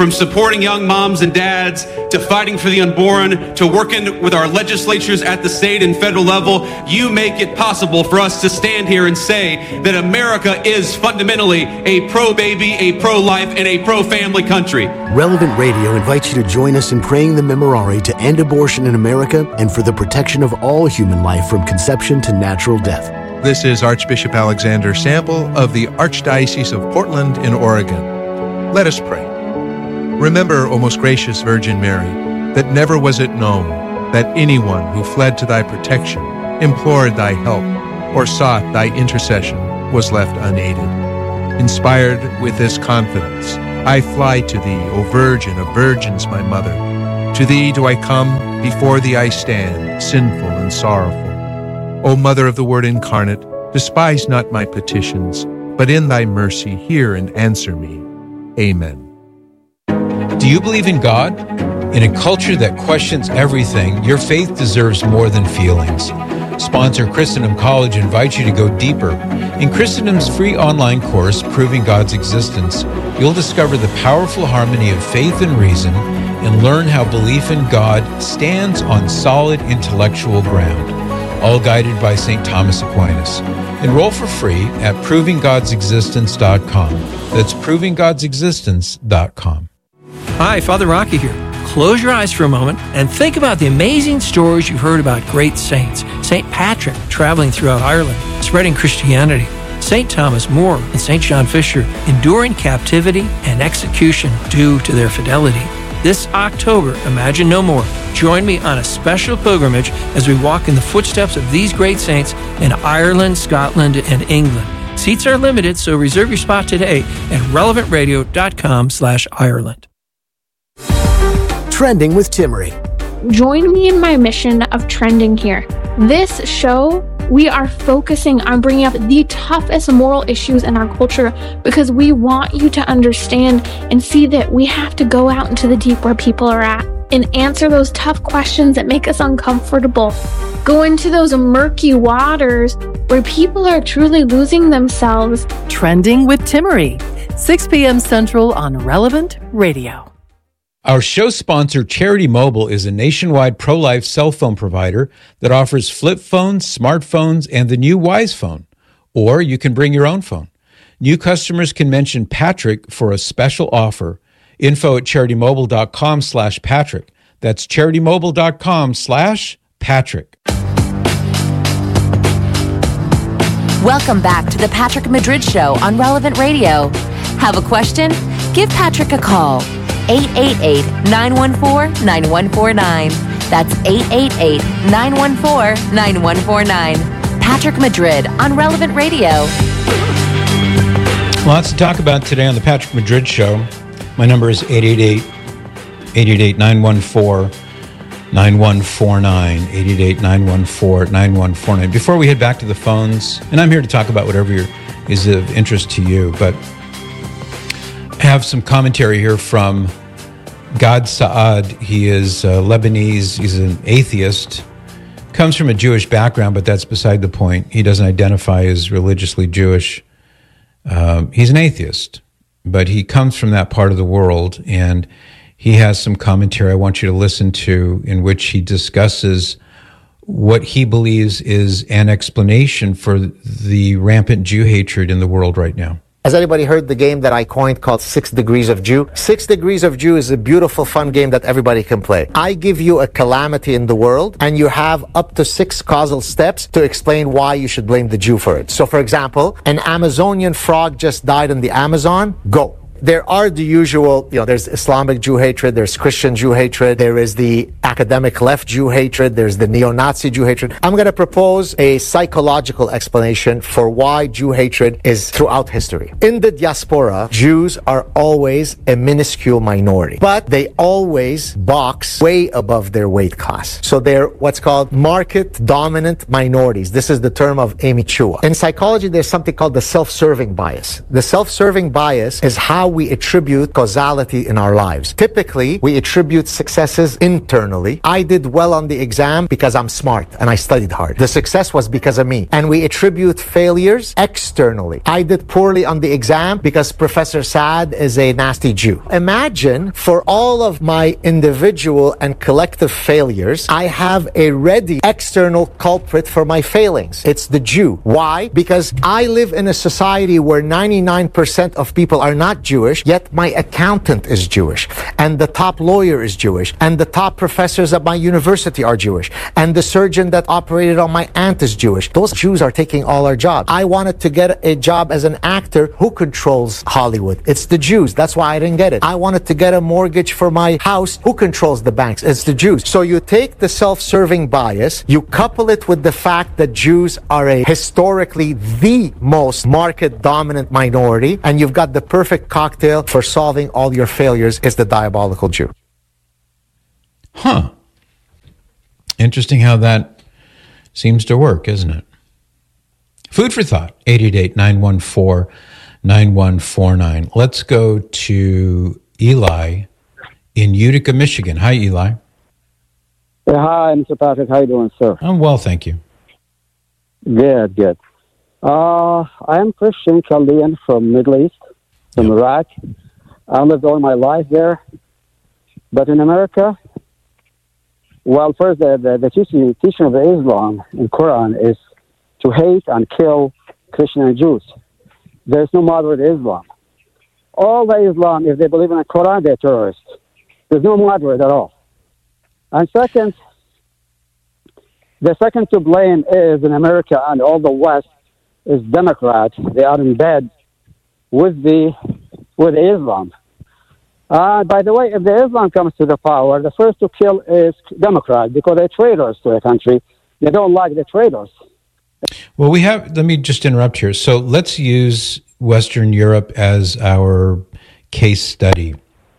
from supporting young moms and dads to fighting for the unborn to working with our legislatures at the state and federal level, you make it possible for us to stand here and say that America is fundamentally a pro-baby, a pro-life, and a pro-family country. Relevant Radio invites you to join us in praying the Memorare to end abortion in America and for the protection of all human life from conception to natural death. This is Archbishop Alexander Sample of the Archdiocese of Portland in Oregon. Let us pray. Remember, O most gracious Virgin Mary, that never was it known that anyone who fled to thy protection, implored thy help, or sought thy intercession was left unaided. Inspired with this confidence, I fly to thee, O Virgin of Virgins, my Mother. To thee do I come, before thee I stand, sinful and sorrowful. O Mother of the Word incarnate, despise not my petitions, but in thy mercy hear and answer me. Amen. Do you believe in God? In a culture that questions everything, your faith deserves more than feelings. Sponsor Christendom College invites you to go deeper. In Christendom's free online course, Proving God's Existence, you'll discover the powerful harmony of faith and reason and learn how belief in God stands on solid intellectual ground, all guided by St. Thomas Aquinas. Enroll for free at provinggodsexistence.com. That's provinggodsexistence.com. Hi, Father Rocky here. Close your eyes for a moment and think about the amazing stories you've heard about great saints. St. Patrick traveling throughout Ireland, spreading Christianity. St. Thomas More and St. John Fisher enduring captivity and execution due to their fidelity. This October, Imagine No More. Join me on a special pilgrimage as we walk in the footsteps of these great saints in Ireland, Scotland, and England. Seats are limited, so reserve your spot today at relevantradio.com/Ireland. Trending with Timmerie. Join me in my mission of trending here. This show, we are focusing on bringing up the toughest moral issues in our culture because we want you to understand and see that we have to go out into the deep where people are at and answer those tough questions that make us uncomfortable. Go into those murky waters where people are truly losing themselves. Trending with Timmerie, 6 p.m. Central on Relevant Radio. Our show sponsor, Charity Mobile, is a nationwide pro-life cell phone provider that offers flip phones, smartphones, and the new Wise Phone. Or you can bring your own phone. New customers can mention Patrick for a special offer. Info at CharityMobile.com/Patrick. That's CharityMobile.com/Patrick. Welcome back to the Patrick Madrid Show on Relevant Radio. Have a question? Give Patrick a call. 888-914-9149. That's 888-914-9149. Patrick Madrid on Relevant Radio. Lots to talk about today on the Patrick Madrid Show. My number is 888-914-9149. 888-914-9149. Before we head back to the phones, and I'm here to talk about whatever is of interest to you, but I have some commentary here from Gad Saad. He is Lebanese. He's an atheist. Comes from a Jewish background, but that's beside the point. He doesn't identify as religiously Jewish. He's an atheist, but he comes from that part of the world, and he has some commentary I want you to listen to in which he discusses what he believes is an explanation for the rampant Jew hatred in the world right now. Has anybody heard the game that I coined called 6 Degrees of Jew? 6 Degrees of Jew is a beautiful, fun game that everybody can play. I give you a calamity in the world, and you have up to 6 causal steps to explain why you should blame the Jew for it. So, for example, an Amazonian frog just died in the Amazon. Go. There are the usual, there's Islamic Jew hatred, there's Christian Jew hatred, there is the academic left Jew hatred, there's the neo-Nazi Jew hatred. I'm going to propose a psychological explanation for why Jew hatred is throughout history. In the diaspora, Jews are always a minuscule minority, but they always box way above their weight class. So they're what's called market-dominant minorities. This is the term of Amy Chua. In psychology, there's something called the self-serving bias. The self-serving bias is how we attribute causality in our lives. Typically, we attribute successes internally. I did well on the exam because I'm smart and I studied hard. The success was because of me. And we attribute failures externally. I did poorly on the exam because Professor Saad is a nasty Jew. Imagine for all of my individual and collective failures, I have a ready external culprit for my failings. It's the Jew. Why? Because I live in a society where 99% of people are not Jewish, yet my accountant is Jewish, and the top lawyer is Jewish, and the top professors at my university are Jewish, and the surgeon that operated on my aunt is Jewish. Those Jews are taking all our jobs. I wanted to get a job as an actor. Who controls Hollywood? It's the Jews. That's why I didn't get it. I wanted to get a mortgage for my house. Who controls the banks? It's the Jews. So you take the self-serving bias, you couple it with the fact that Jews are historically the most market-dominant minority, and you've got the perfect cocktail for solving all your failures is the diabolical Jew. Huh. Interesting how that seems to work, isn't it? Food for thought, 888-914-9149. Let's go to Eli in Utica, Michigan. Hi, Eli. Hi, Mr. Patrick. How you doing, sir? I'm well, thank you. Good. I am Christian Chaldean from Middle East, from Iraq. I lived all my life there. But in America, well, first, the teaching of Islam in Quran is to hate and kill Christian and Jews. There's no moderate Islam. All the Islam, if they believe in the Quran, they're terrorists. There's no moderate at all. And second, the second to blame is in America and all the West is Democrats. They are in bed with Islam. By the way, if the Islam comes to the power, the first to kill is Democrats because they're traitors to the country. They don't like the traitors. Well, let me just interrupt here. So let's use Western Europe as our case study.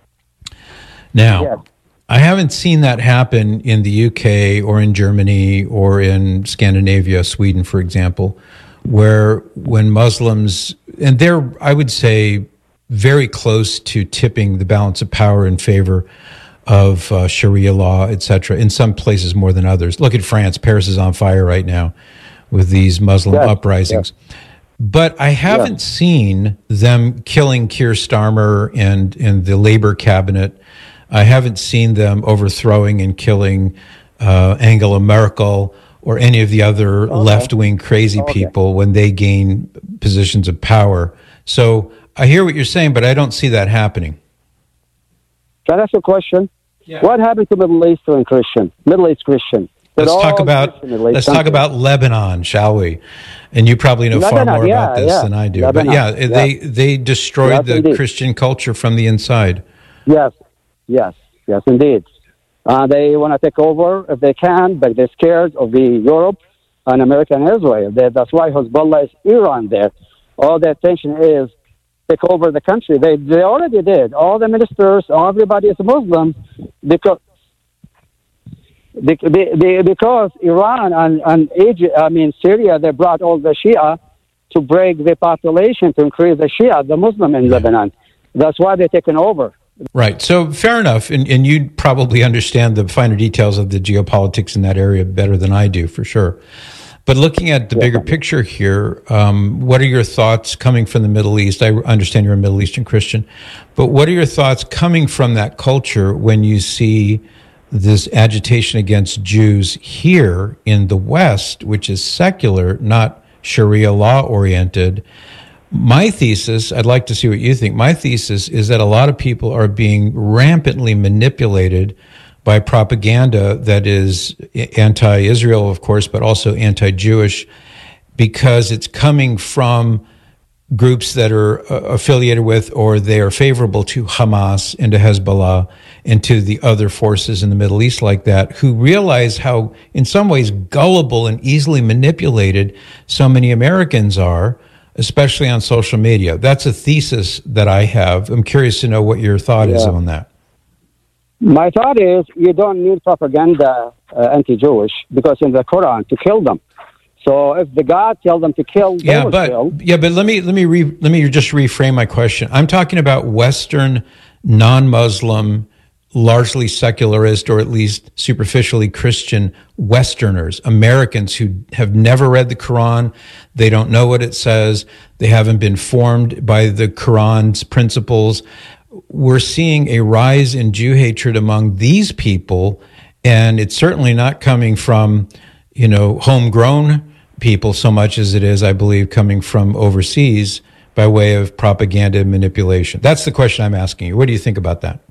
Now, yes. I haven't seen that happen in the UK or in Germany or in Scandinavia, Sweden, for example, where when Muslims, and they're, I would say, very close to tipping the balance of power in favor of Sharia law, etc., in some places more than others. Look at France. Paris is on fire right now with these Muslim uprisings. Yes. But I haven't seen them killing Keir Starmer and the Labour cabinet. I haven't seen them overthrowing and killing Angela Merkel or any of the other left-wing crazy people when they gain positions of power. So I hear what you're saying, but I don't see that happening. Can I ask a question? Yeah. What happened to Middle East Christian? Let's talk about Lebanon, shall we? And you probably know far more about this than I do. Lebanon, but they destroyed the Christian culture from the inside. Yes, indeed. They want to take over if they can, but they're scared of Europe and America and Israel. That's why Hezbollah is Iran there. All their attention is take over the country. They already did. All the ministers, everybody is Muslim because Iran and Egypt, Syria, they brought all the Shia to break the population, to increase the Shia, the Muslim in Lebanon. That's why they're taking over. Right. So fair enough. And you probably understand the finer details of the geopolitics in that area better than I do, for sure. But looking at the bigger picture here, what are your thoughts coming from the Middle East? I understand you're a Middle Eastern Christian, but what are your thoughts coming from that culture when you see this agitation against Jews here in the West, which is secular, not Sharia law oriented? My thesis, I'd like to see what you think. My thesis is that a lot of people are being rampantly manipulated by propaganda that is anti-Israel, of course, but also anti-Jewish, because it's coming from groups that are affiliated with or they are favorable to Hamas and to Hezbollah and to the other forces in the Middle East like that, who realize how, in some ways, gullible and easily manipulated so many Americans are, especially on social media. That's a thesis that I have. I'm curious to know what your thought is on that. My thought is you don't need propaganda anti-Jewish because in the Quran to kill them. So if the God tells them to kill, they will kill. But let me just reframe my question. I'm talking about Western, non-Muslim, largely secularist, or at least superficially Christian Westerners, Americans who have never read the Quran. They don't know what it says. They haven't been formed by the Quran's principles. We're seeing a rise in Jew hatred among these people, and it's certainly not coming from, homegrown people so much as it is, I believe, coming from overseas by way of propaganda and manipulation. That's the question I'm asking you. What do you think about that?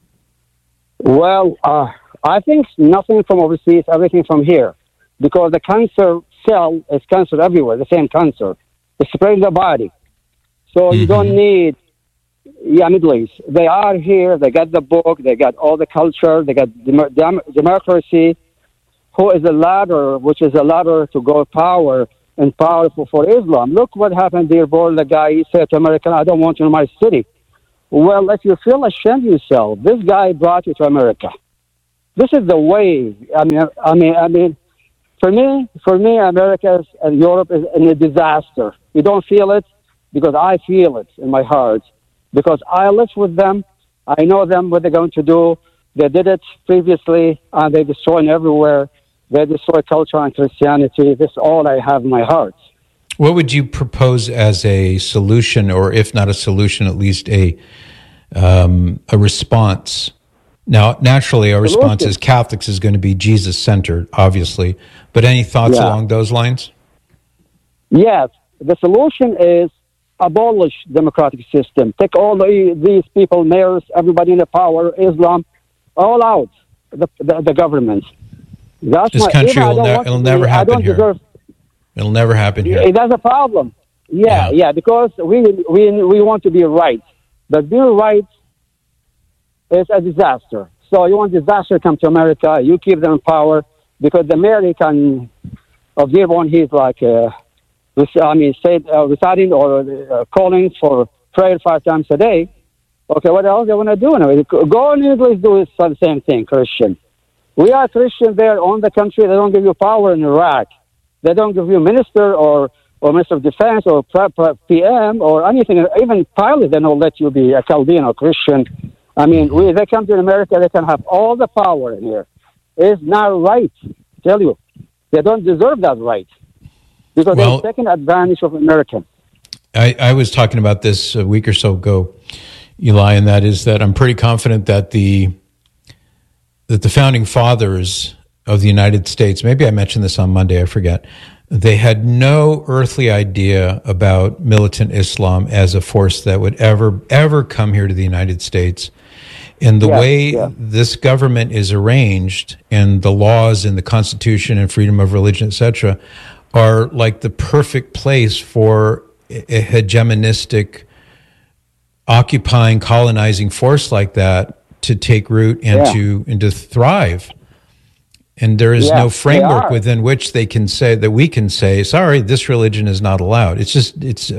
Well, I think nothing from overseas, everything from here. Because the cancer cell is cancer everywhere, the same cancer. It's spreading the body. So you don't need, Middle East. They are here, they got the book, they got all the culture, they got democracy, who is a ladder, which is a ladder to go power and powerful for Islam. Look what happened there, boy. The guy, he said to American, I don't want you in my city. Well, if you feel ashamed of yourself, this guy brought you to America. This is the way. I mean, for me, America and Europe is in a disaster. You don't feel it because I feel it in my heart. Because I live with them, I know them, what they're going to do. They did it previously, and they destroy everywhere. They destroy culture and Christianity. This is all I have in my heart. What would you propose as a solution, or if not a solution, at least a response? Now, naturally, our response as Catholics is going to be Jesus-centered, obviously. But any thoughts along those lines? Yes. The solution is abolish democratic system. Take all these people, mayors, everybody in the power, Islam, all out, the government. This country will never happen here. It'll never happen here. That's a problem. Yeah, because we want to be right. But being right is a disaster. So you want disaster to come to America, you keep them in power, because the American of Dearborn, he's like, reciting or calling for prayer 5 times a day. Okay, what else they want to do? Go in English, do the same thing, Christian. We are Christian there on the country. They don't give you power in Iraq. They don't give you minister or Minister of Defense or PM or anything. Even pilot, they don't let you be a Chaldean or Christian. I mean, they come to America, they can have all the power in here. It's not right, I tell you. They don't deserve that right because they're taking advantage of Americans. I was talking about this a week or so ago, Eli, and that is that I'm pretty confident that the founding fathers of the United States, maybe I mentioned this on Monday, I forget, they had no earthly idea about militant Islam as a force that would ever come here to the United States. And the way this government is arranged, and the laws and the Constitution and freedom of religion, etc., are like the perfect place for a hegemonistic, occupying, colonizing force like that to take root and to thrive. And there is no framework within which they can say that we can say, sorry, this religion is not allowed. It's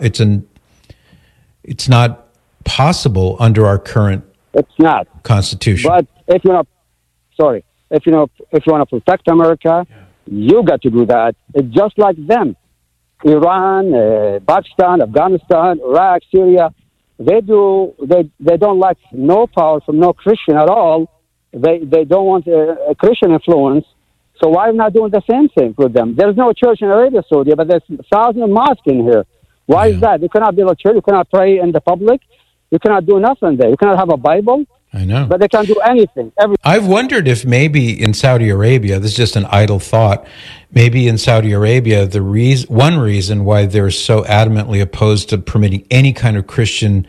not possible under our current Constitution. But if you want to protect America, you got to do that. It's just like them. Iran, Pakistan, Afghanistan, Iraq, Syria, they don't like no power from no Christian at all. They don't want a Christian influence. So why not doing the same thing with them? There's no church in Arabia Saudi, but there's thousands of mosques in here. Why is that? You cannot build a church. You cannot pray in the public. You cannot do nothing there. You cannot have a Bible. I know. But they can't do anything. I've wondered if maybe in Saudi Arabia, this is just an idle thought, maybe in Saudi Arabia, one reason why they're so adamantly opposed to permitting any kind of Christian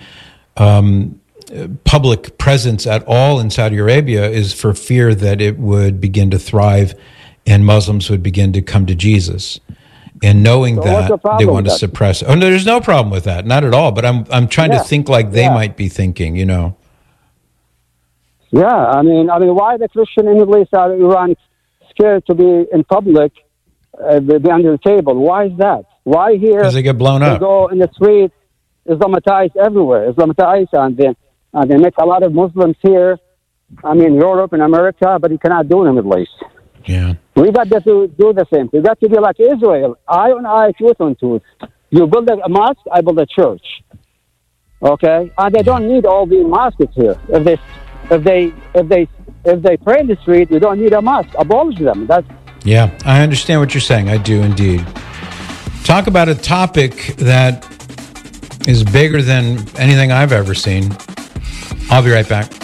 public presence at all in Saudi Arabia is for fear that it would begin to thrive and Muslims would begin to come to Jesus. And knowing that they want to suppress. Oh, no, there's no problem with that. Not at all. But I'm trying to think like they might be thinking, you know. Yeah, I mean, why the Christian in Middle East or Iran scared to be in public, be under the table? Why is that? Why here? Because they get blown up. They go in the street, Islamatized everywhere, Islamatized, and they make a lot of Muslims here. I mean, Europe and America, but you cannot do it in the Middle East. Yeah. We got to do the same. We got to be like Israel, eye on eye, tooth on tooth. You build a mosque, I build a church. Okay, and they don't need all the mosques here. If they pray in the street, you don't need a mosque. Abolish them. Yeah, I understand what you're saying. I do indeed. Talk about a topic that is bigger than anything I've ever seen. I'll be right back.